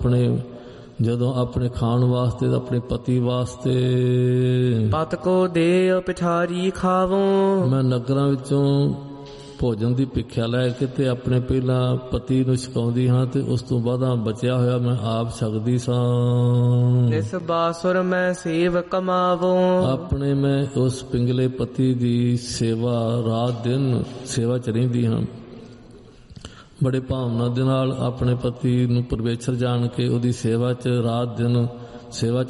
ਆਪਣੇ ਜਦੋਂ ਆਪਣੇ ਖਾਣ ਵਾਸਤੇ, ਆਪਣੇ ਪਤੀ ਵਾਸਤੇ। ਪਤ ਕੋ ਦੇ ਪਿਠਾਰੀ ਖਾਵੋ। ਮੈਂ ਨਗਰਾਂ ਵਿੱਚੋਂ ਭੋਜਨ ਦੀ ਭਿੱਖਿਆ ਲੈ ਕੇ ਤੇ ਆਪਣੇ ਪਹਿਲਾਂ ਪਤੀ ਨੂੰ ਛਕਾਉਂਦੀ ਹਾਂ ਤੇ ਉਸ ਤੋਂ ਬਾਅਦ ਬਚਿਆ ਹੋਇਆ ਮੈਂ ਆਪ ਛਕਦੀ ਸਾਂ। ਇਸ ਬਾਸੁਰ ਮੈਂ ਸੇਵ ਕਮਾਵੋ। ਆਪਣੇ ਮੈਂ ਉਸ ਪਿੰਗਲੇ ਪਤੀ ਦੀ ਸੇਵਾ ਰਾਤ ਦਿਨ ਸੇਵਾ ਚ ਰਹਿੰਦੀ ਹਾਂ। ਬੜੇ ਭਾਵਨਾ ਦੇ ਨਾਲ ਆਪਣੇ ਪਤੀ ਨੂੰ ਪਰਮੇਸ਼ਰ ਜਾਣ ਕੇ ਉਹਦੀ ਸੇਵਾ ਚ ਰਾਤ ਦਿਨ ਸੇਵਾ